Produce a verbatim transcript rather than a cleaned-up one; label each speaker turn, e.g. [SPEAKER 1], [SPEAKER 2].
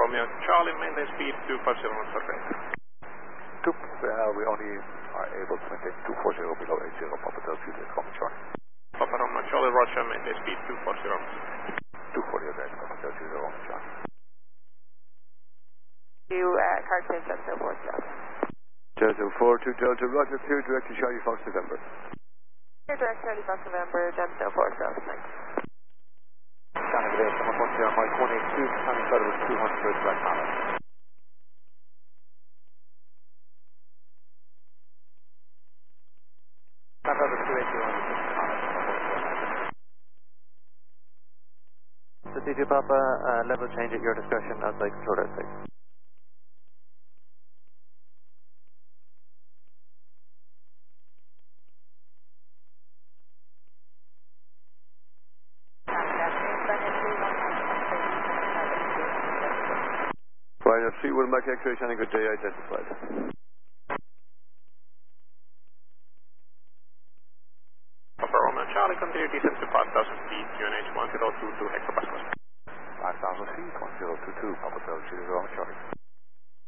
[SPEAKER 1] Romeo Charlie, maintain speed two forty knots per radar.
[SPEAKER 2] Two, uh, we only are able to maintain two forty below eight zero, Papa Delta Juliet, Romeo Charlie.
[SPEAKER 1] Papa Romeo Charlie, Roger, maintain speed two forty knots.
[SPEAKER 2] two forty, okay, Papa Delta Juliet, Romeo Charlie.
[SPEAKER 3] You, uh, car change Delta four seven.
[SPEAKER 2] Delta four two Delta, Roger, clear direct to Charlie Fox November.
[SPEAKER 3] Clear direct Charlie Fox November, Delta four seven, thanks.
[SPEAKER 2] Scanning there, someone wants to Mike one eight two, scanning federal two hundred, right now. Federal two eight two,
[SPEAKER 4] So D J Papa, uh, level change at your discretion outside control airspace.
[SPEAKER 2] Ryder three one Mike X-ray, shining good day identified.
[SPEAKER 1] Papa Romeo Charlie, continue descent to five thousand feet, U N H one zero two two hectopascals.
[SPEAKER 2] five thousand feet, one zero two two, Papa Delta Juliet, Romeo Charlie.